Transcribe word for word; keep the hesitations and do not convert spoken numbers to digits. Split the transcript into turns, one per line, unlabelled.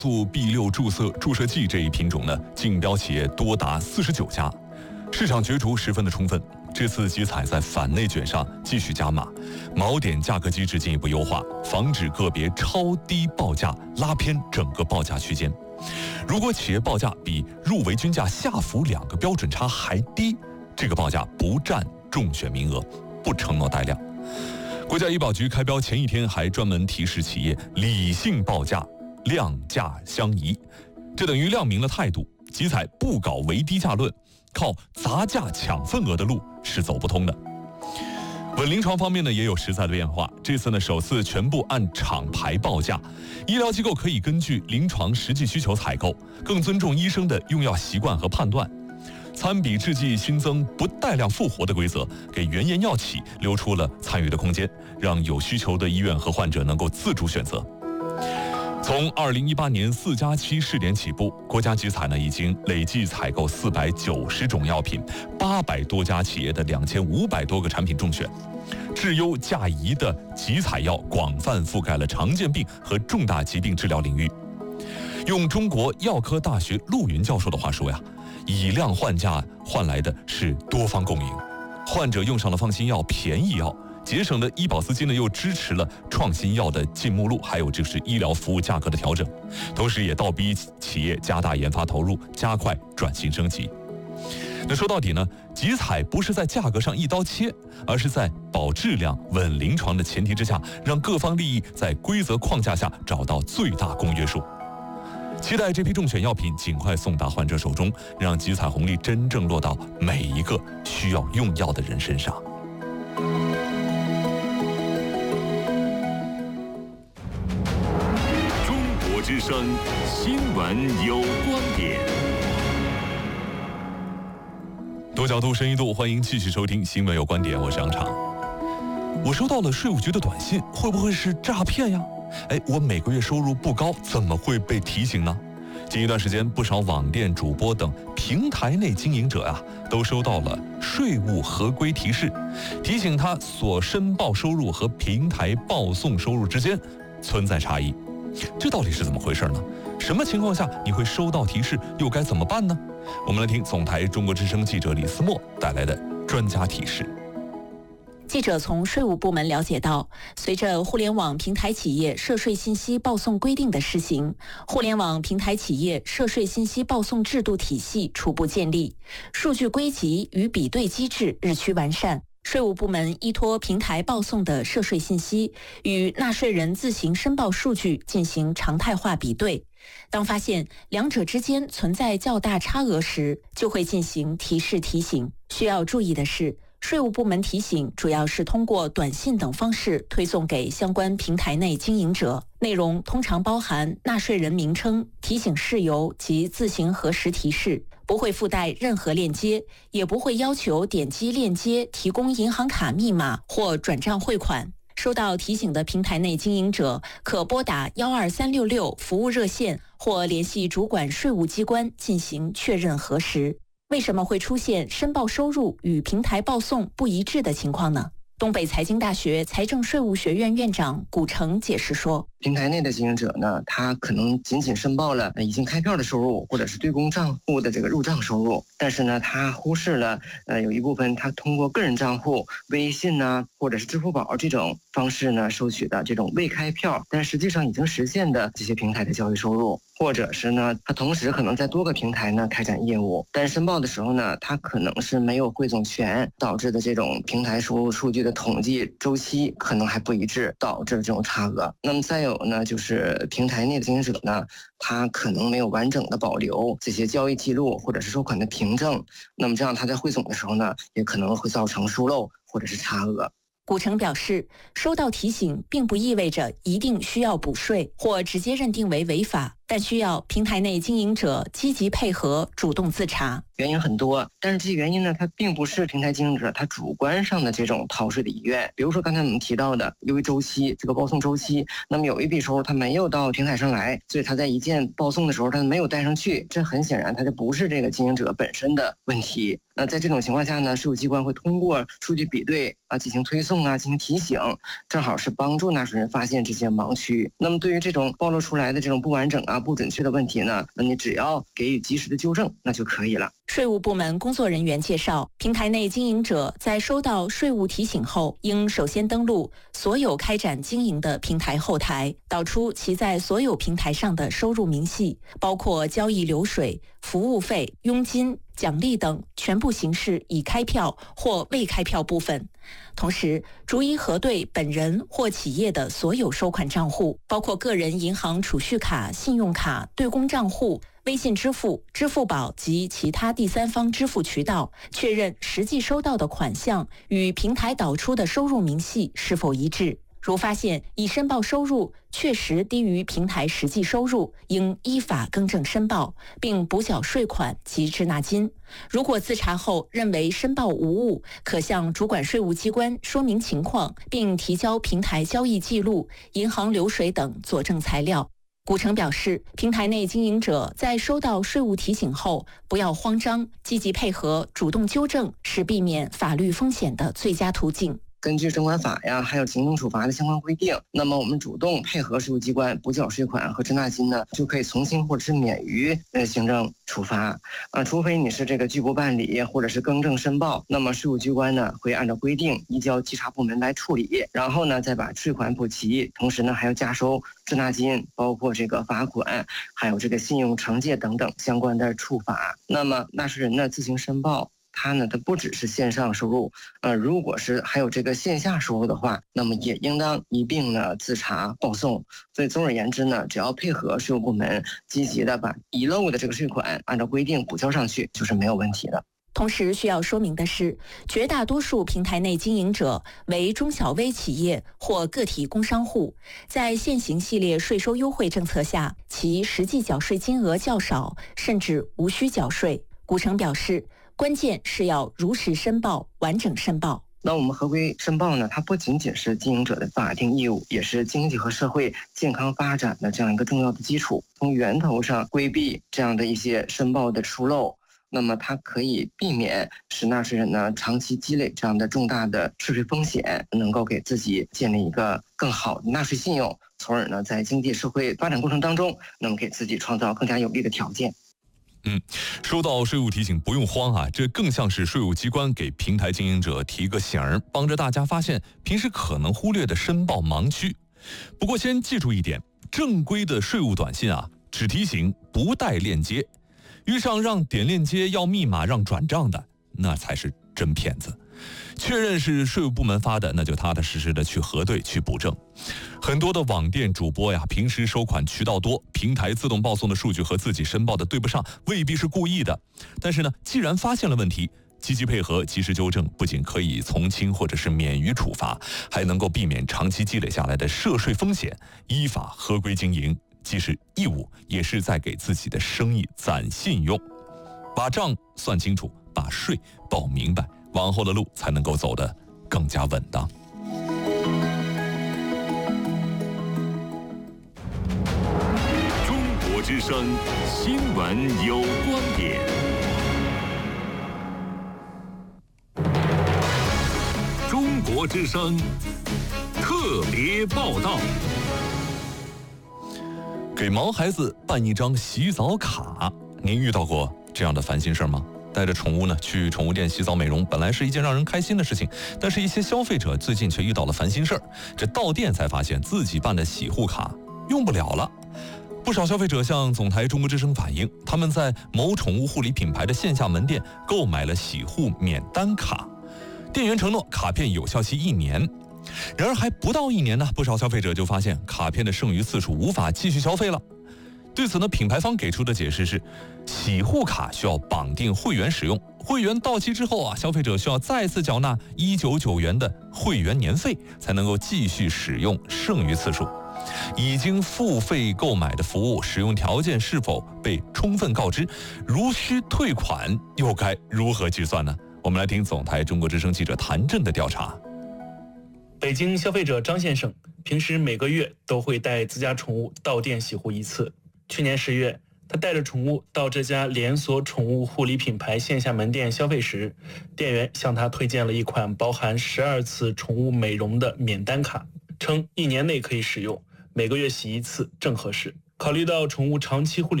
素 B 六 注射注射剂这一品种呢，竞标企业多达四十九家，市场角逐十分的充分。这次集采在反内卷上继续加码，锚点价格机制进一步优化，防止个别超低报价拉偏整个报价区间。如果企业报价比入围均价下浮两个标准差还低，这个报价不占中选名额，不承诺带量。国家医保局开标前一天还专门提示企业理性报价，量价相宜，这等于亮明了态度。集采不搞唯低价论，靠砸价抢份额的路是走不通的。稳临床方面呢，也有实在的变化。这次呢，首次全部按厂牌报价，医疗机构可以根据临床实际需求采购，更尊重医生的用药习惯和判断。参比制剂新增不带量复活的规则，给原研药企留出了参与的空间，让有需求的医院和患者能够自主选择。从二零一八年四加七试点起步，国家集采呢已经累计采购四百九十种药品，八百多家企业的两千五百多个产品中选。质优价宜的集采药广泛覆盖了常见病和重大疾病治疗领域。用中国药科大学陆云教授的话说呀，以量换价换来的是多方共赢，患者用上了放心药、便宜药，节省了医保资金呢，又支持了创新药的进目录，还有就是医疗服务价格的调整，同时也倒逼企业加大研发投入，加快转型升级。那说到底呢，集采不是在价格上一刀切，而是在保质量、稳临床的前提之下，让各方利益在规则框架下找到最大公约数。期待这批中选药品尽快送达患者手中，让集采红利真正落到每一个需要用药的人身上。
中国之声新闻有观点，
多角度、深一度，欢迎继续收听新闻有观点，我是杨常。我收到了税务局的短信，会不会是诈骗呀？哎，我每个月收入不高，怎么会被提醒呢？近一段时间，不少网店主播等平台内经营者啊，都收到了税务合规提示，提醒他所申报收入和平台报送收入之间存在差异。这到底是怎么回事呢？什么情况下你会收到提示，又该怎么办呢？我们来听总台中国之声记者李思墨带来的专家提示。
记者从税务部门了解到，随着互联网平台企业涉税信息报送规定的施行，互联网平台企业涉税信息报送制度体系初步建立，数据归集与比对机制日趋完善。税务部门依托平台报送的涉税信息，与纳税人自行申报数据进行常态化比对。当发现两者之间存在较大差额时，就会进行提示提醒。需要注意的是，税务部门提醒主要是通过短信等方式推送给相关平台内经营者，内容通常包含纳税人名称、提醒事由及自行核实提示，不会附带任何链接，也不会要求点击链接提供银行卡密码或转账汇款。收到提醒的平台内经营者可拨打一二三六六服务热线或联系主管税务机关进行确认核实。为什么会出现申报收入与平台报送不一致的情况呢？东北财经大学财政税务学院院长古成解释说，
平台内的经营者呢，他可能仅仅申报了已经开票的收入，或者是对公账户的这个入账收入，但是呢，他忽视了呃有一部分他通过个人账户、微信呢，或者是支付宝这种方式呢收取的这种未开票，但实际上已经实现的这些平台的交易收入，或者是呢，他同时可能在多个平台呢开展业务，但申报的时候呢，他可能是没有汇总全，导致的这种平台收入数据的统计周期可能还不一致，导致这种差额。那么再有呢，就是平台内的经营者呢，他可能没有完整的保留这些交易记录或者是收款的凭证，那么这样他在汇总的时候呢，也可能会造成疏漏或者是差额。
古成表示，收到提醒并不意味着一定需要补税或直接认定为违法，但需要平台内经营者积极配合，主动自查。
原因很多，但是这些原因呢，它并不是平台经营者他主观上的这种逃税的意愿。比如说刚才我们提到的，由于周期这个报送周期，那么有一笔收入它没有到平台上来，所以他在一件报送的时候他没有带上去，这很显然它就不是这个经营者本身的问题。那在这种情况下呢，税务机关会通过数据比对啊，进行推送啊，进行提醒，正好是帮助纳税人发现这些盲区。那么对于这种暴露出来的这种不完整啊、 不准确的问题呢，那你只要给予及时的纠正，那就可以了。
税务部门工作人员介绍，平台内经营者在收到税务提醒后，应首先登录所有开展经营的平台后台，导出其在所有平台上的收入明细，包括交易流水、服务费、佣金、奖励等全部形式已开票或未开票部分。同时，逐一核对本人或企业的所有收款账户，包括个人银行储蓄卡、信用卡、对公账户、微信支付、支付宝及其他第三方支付渠道，确认实际收到的款项与平台导出的收入明细是否一致。如发现已申报收入确实低于平台实际收入，应依法更正申报，并补缴税款及滞纳金。如果自查后认为申报无误，可向主管税务机关说明情况，并提交平台交易记录、银行流水等佐证材料。古城表示，平台内经营者在收到税务提醒后，不要慌张，积极配合，主动纠正，是避免法律风险的最佳途径。
根据征管法呀，还有行政处罚的相关规定，那么我们主动配合税务机关补缴税款和滞纳金呢，就可以从轻或者是免于呃行政处罚啊，除非你是这个拒不办理或者是更正申报，那么税务机关呢会按照规定移交稽查部门来处理，然后呢再把税款补齐，同时呢还要加收滞纳金，包括这个罚款，还有这个信用惩戒等等相关的处罚。那么纳税人呢自行申报。它呢，它不只是线上收入，呃，如果是还有这个线下收入的话，那么也应当一并呢自查报送。所以总而言之呢，只要配合税务部门积极的把遗漏的这个税款按照规定补交上去，就是没有问题的。
同时需要说明的是，绝大多数平台内经营者为中小微企业或个体工商户，在现行系列税收优惠政策下，其实际缴税金额较少，甚至无需缴税。古城表示，关键是要如实申报、完整申报。
那我们合规申报呢，它不仅仅是经营者的法定义务，也是经济和社会健康发展的这样一个重要的基础。从源头上规避这样的一些申报的疏漏，那么它可以避免使纳税人呢长期积累这样的重大的税税风险，能够给自己建立一个更好的纳税信用，从而呢在经济社会发展过程当中，那么给自己创造更加有利的条件。
嗯，收到税务提醒不用慌啊，这更像是税务机关给平台经营者提个醒儿，帮着大家发现平时可能忽略的申报盲区。不过先记住一点，正规的税务短信啊，只提醒不带链接，遇上让点链接要密码让转账的，那才是真骗子。确认是税务部门发的，那就踏踏实实的去核对去补正。很多的网店主播呀，平时收款渠道多，平台自动报送的数据和自己申报的对不上，未必是故意的。但是呢，既然发现了问题，积极配合及时纠正，不仅可以从轻或者是免于处罚，还能够避免长期积累下来的涉税风险，依法合规经营，既是义务，也是在给自己的生意攒信用。把账算清楚，把税报明白，往后的路才能够走得更加稳当。
中国之声新闻有观点。中国之声特别报道。
给毛孩子办一张洗澡卡，您遇到过这样的烦心事吗？带着宠物呢去宠物店洗澡美容，本来是一件让人开心的事情，但是一些消费者最近却遇到了烦心事儿。这到店才发现自己办的洗护卡用不了了。不少消费者向总台中国之声反映，他们在某宠物护理品牌的线下门店购买了洗护免单卡，店员承诺卡片有效期一年。然而还不到一年呢，不少消费者就发现卡片的剩余次数无法继续消费了。对此呢，品牌方给出的解释是，洗护卡需要绑定会员使用，会员到期之后啊，消费者需要再次缴纳一百九十九元的会员年费，才能够继续使用剩余次数。已经付费购买的服务使用条件是否被充分告知？如需退款，又该如何计算呢？我们来听总台中国之声记者谭震的调查。
北京消费者张先生平时每个月都会带自家宠物到店洗护一次。去年十月，他带着宠物到这家连锁宠物护理品牌线下门店消费时，店员向他推荐了一款包含十二次宠物美容的免单卡，称一年内可以使用，每个月洗一次正合适。 考虑到宠物长期护理